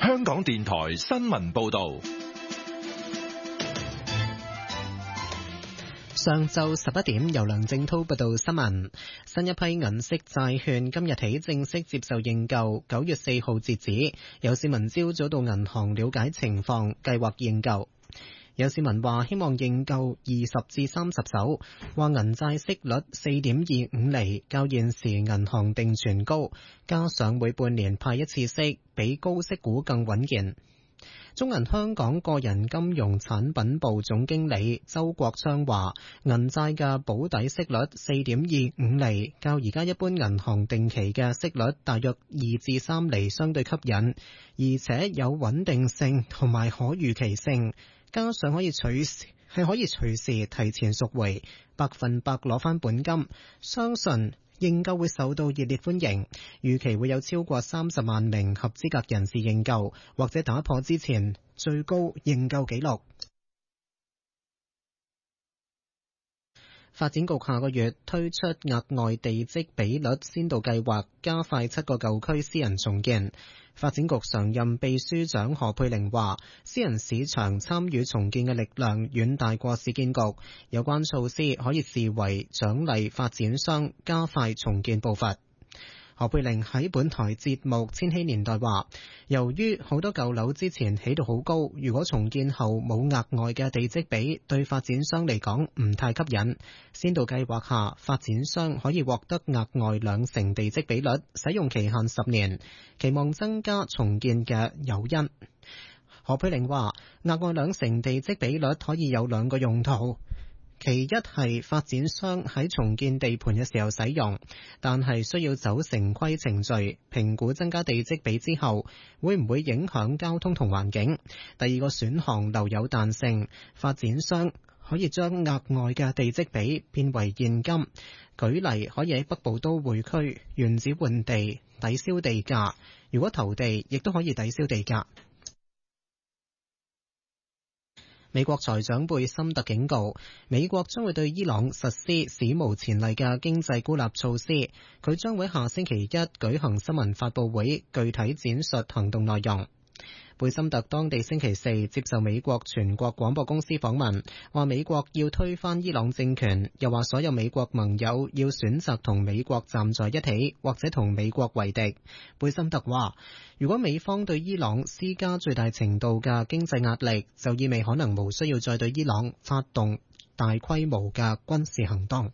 香港電台新聞報道。 上晝11點，由梁正濤報道新聞。新一批銀色債券今日起正式接受認購，9月4號截止。有市民朝早到銀行了解情況，計劃認購。有市民話希望認購20至30手，話銀債息率 4.25 厘，較現時銀行定存高，加上每半年派一次息，比高息股更穩健。中銀香港個人金融產品部總經理周國昌話，銀債嘅保底息率 4.25 厘，較而家一般銀行定期嘅息率大約2至3厘相對吸引，而且有穩定性同埋可預期性，加上可以隨時提前贖回，100%攞返本金，相信認購會受到熱烈歡迎，預期會有超過30萬名合資格人士認購，或者打破之前最高認購紀錄。發展局下個月推出額外地積比率先導計劃，加快7個舊區私人重建。發展局常任秘書長何佩玲話，私人市場參與重建嘅力量遠大過市建局，有關措施可以視為獎勵發展商加快重建步伐。何佩玲喺本台節目《千禧年代》話，由於好多舊樓之前起到好高，如果重建後冇額外嘅地積比，對發展商嚟講唔太吸引。先導計劃下，發展商可以獲得額外2成地積比率，使用期限10年，期望增加重建嘅誘因。何佩玲話，額外2成地積比率可以有2個用途。其一係發展商喺重建地盤嘅時候使用，但係需要走城規程序，評估增加地積比之後會唔會影響交通同環境。第二個選項留有彈性，發展商可以將額外嘅地積比變為現金，舉例可以喺北部都會區原址換地抵消地價，如果投地亦都可以抵消地價。美國財長貝森特警告，美國將會對伊朗實施史無前例嘅經濟孤立措施。佢將會下星期一舉行新聞發佈會，具體展述行動內容。貝森特當地星期4接受美國全國廣播公司訪問，話美國要推翻伊朗政權，又話所有美國盟友要選擇同美國站在一起，或者同美國為敵。貝森特話，如果美方對伊朗施加最大程度嘅經濟壓力，就意味可能無需要再對伊朗發動大規模嘅軍事行動。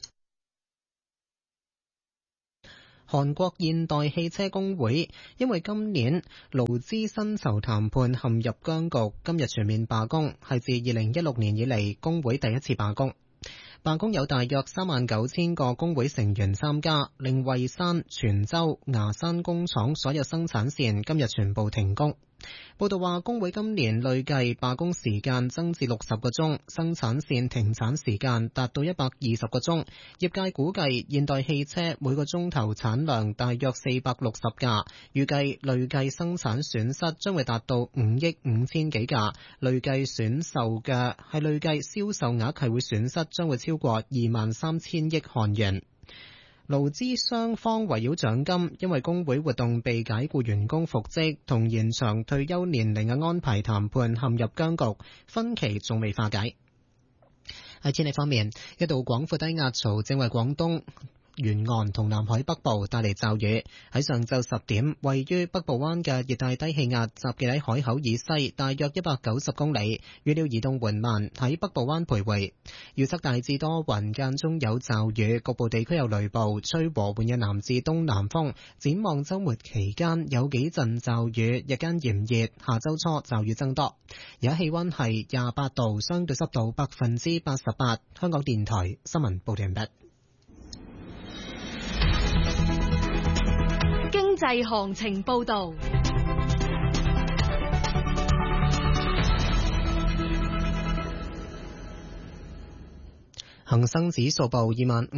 韓國現代汽車工會因為今年勞資薪酬談判陷入僵局，今日全面罷工，係自2016年以嚟工會第一次罷工。罷工有大約39000個工會成員參加，令蔚山、全州、牙山工廠所有生產線今日全部停工。報道話，工會今年累計罷工時間增至60個鐘，生產線停產時間達到120個鐘。業界估計現代汽車每個鐘頭產量大約460架，預計累計生產損失將會達到5億5千幾架，累計銷售額係會損失將會超過23000億韓元。勞資雙方圍繞獎金，因為工會活動被解僱員工復職同延長退休年齡嘅安排談判陷入僵局，分歧仲未化解。喺天氣方面，一道廣闊低壓槽正為廣東沿岸同南海北部帶嚟驟雨。喺上晝10點，位於北部灣嘅熱帶低氣壓集結喺海口以西大約190公里，預料移動緩慢，喺北部灣徘徊。預測大致多雲，間中有驟雨，局部地區有雷暴，吹和緩嘅南至東南風。展望週末期間有幾陣驟雨，日間炎熱，下週初驟雨增多。而家氣溫係28度，相對濕度88%。香港電台新聞報道完畢。 經濟行情報道。 恒生指數報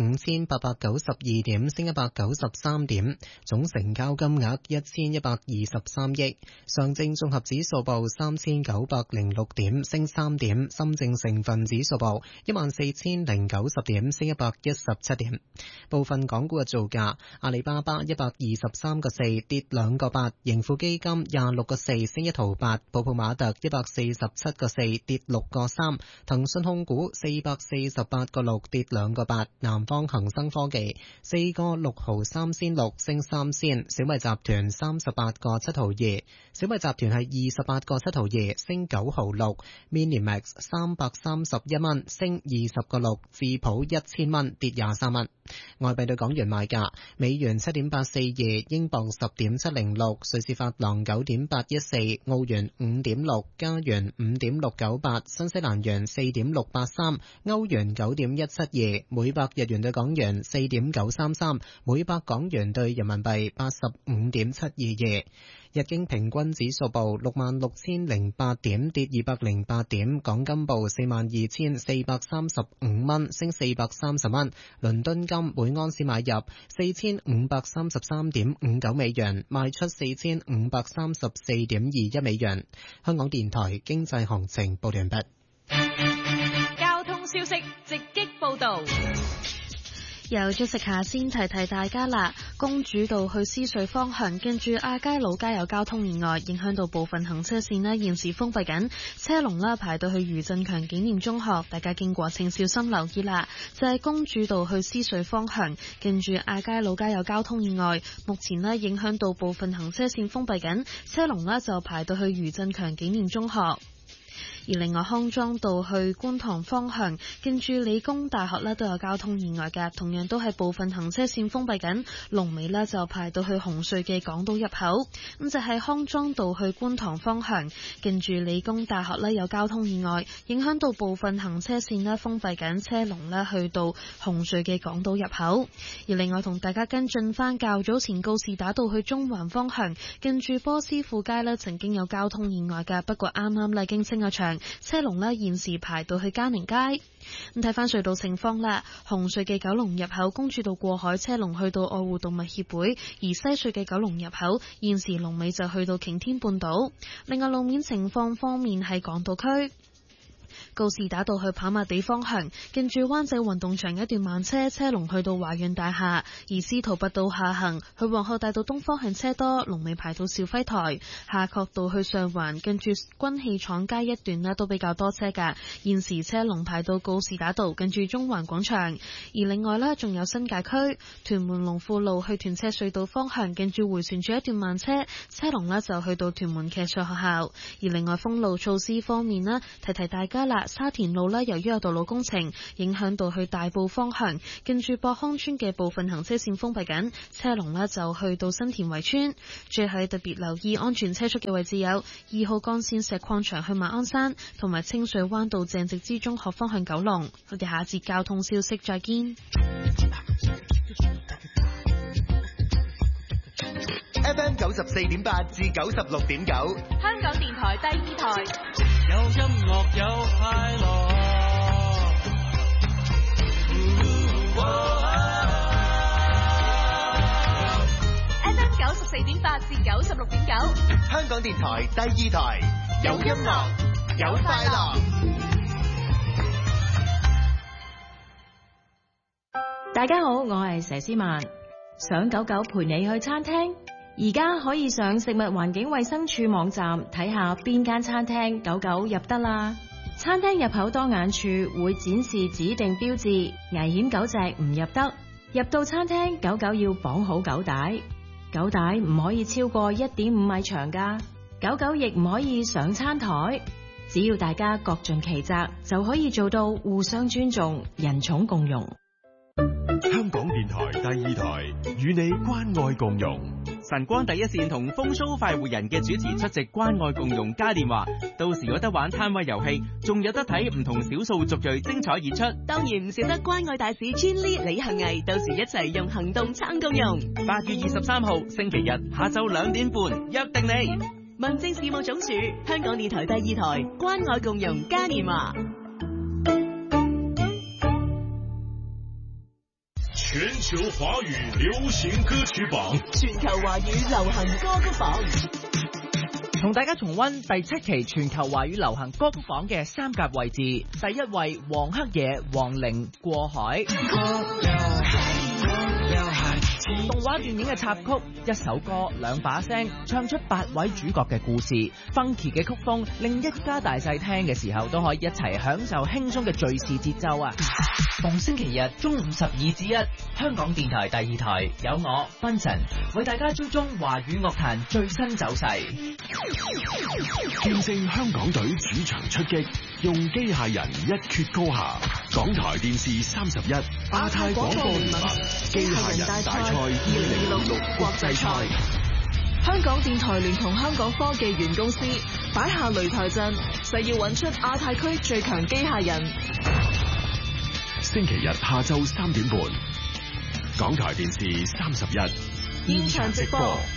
25,892點，升193點，總成交金額1123億。上證綜合指數報3906點，升3點。深證成分指數報14090點，升117點。部分港股嘅造價：阿里巴巴123個4跌2個8，盈富基金26個4升1毫8，泡泡瑪特147個4跌6個3，騰訊控股448個6跌2個8，南方恒生科技4個6毫3仙6升3仙，小米集團38個7毫2，小米集團係28個7毫2升9毫6，Minimax 331蚊升20個6，智普1000蚊跌23蚊。外幣對港元賣價：美元7.842，英鎊10.706，瑞士法郎9.814，澳元5.6，加元5.698，新西蘭元4.683，歐元9.172，每百日元對港元4.933，每百港元對人民幣85.722。日經平均指數報66,008點，跌208點。港金報42,435蚊，升430蚊。倫敦金每盎司買入4,533.59美元，賣出4,534.21美元。香港電台經濟行情報完畢。 交通消息直擊報道。 由咗食下先提提大家啦，公主道去獅隧方向，跟住亞皆老街有交通意外，影響到部分行車線呢現時封閉緊，車龍啦排到去余振強紀念中學，大家經過請小心留意啦。就係公主道去獅隧方向，跟住亞皆老街有交通意外，目前呢影響到部分行車線封閉緊，車龍呢就排到去余振強紀念中學。而另外康莊道去觀塘方向，近住理工大學都有交通意外嘅，同樣都係部分行車線封閉緊，龍尾就排到去紅隧嘅港島入口。咁就係康莊道去觀塘方向，近住理工大學有交通意外，影響到部分行車線封閉緊，車龍去到紅隧嘅港島入口。而另外同大家跟進翻較早前告士打道去中環方向，近住波斯富街曾經有交通意外嘅，不過啱啱經清咗場，車龍現時排到去嘉寧街。咁睇翻隧道情況啦，紅隧嘅九龍入口公主道過海車龍去到愛護動物協會，而西隧嘅九龍入口現時龍尾就去到擎天半島。另外路面情況方面係港島區。告士打道去跑馬地方向，近住灣仔運動場一段慢車，車龍去到華潤大廈；而司徒拔道下行去皇后大道東方向車多，龍尾排到肇輝台。夏慤道去上環，近住軍器廠街一段都比較多車㗎，現時車龍排到告士打道，近住中環廣場。而另外仲有新界區屯門龍富路去屯赤隧道方向，近住迴旋處一段慢車，車龍就去到屯門騎術學校。而另外封路措施方面提提大家啦，沙田路由於有道路工程，影響到去大埔方向，近住博康村嘅部分行車線封閉緊，車龍就去到新田圍村。最後特別留意安全車速嘅位置有2號幹線石礦場去馬鞍山，同埋清水灣道鄭植之中學方向九龍。我哋下一節交通消息再見。 FM 94.8至96.9， 香港電台第二台， 有音樂有快樂。 FM 94.8至96.9， 香港電台第二台，有音樂有快樂。 大家好，我係佘詩曼。想狗狗陪你去餐廳，而家可以上食物環境衛生署網站睇下邊間餐廳狗狗入得啦。餐廳入口當眼處會展示指定標誌，危險狗隻唔入得。入到餐廳，狗狗要綁好狗帶，狗帶唔可以超過1.5米長㗎。狗狗亦唔可以上餐台。只要大家各盡其責，就可以做到互相尊重、人寵共融。 香港電台第二台與你關愛共融。 晨光第一線同風騷快活人嘅主持出席關愛共融嘉年華，到時有得玩攤位遊戲，仲有得睇唔同少數族裔精彩演出。 當然唔少得關愛大使 Chinly 李幸倪，到時一齊用行動撐共融。 8月23號星期日下晝2點半，約定你。 民政事務總署、香港電台第二台關愛共融嘉年華。 全球華語流行歌曲榜， 全球華語流行歌曲榜， 同大家重溫第7期全球華語流行歌曲榜嘅3甲位置。第1位黃黑野黃齡過海，動畫電影嘅插曲，一首歌兩把聲，唱出8位主角嘅故事。funky 嘅曲風令一家大細聽嘅時候都可以一齊享受輕鬆嘅敘事節奏啊！逢星期日中午12至1，香港電台第2台有我 Vincent 為大家追蹤華語樂壇最新走勢， 見證香港隊主場出擊，用機械人一決高下。港台電視31亞太廣播聯盟機械人大賽2026國際賽。 香港電台聯同香港科技園公司擺下擂台陣，誓要揾出亞太區最強機械人。 星期日下晝3點半，港台電視31現場直播。